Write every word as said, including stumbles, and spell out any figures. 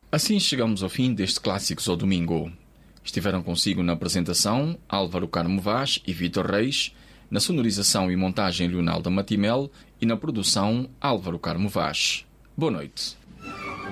Assim chegamos ao fim deste Clássicos ao Domingo. Estiveram consigo na apresentação Álvaro Carmo Vaz e Vítor Reis, na sonorização e montagem Leonardo Matimel e na produção Álvaro Carmo Vaz. Boa noite.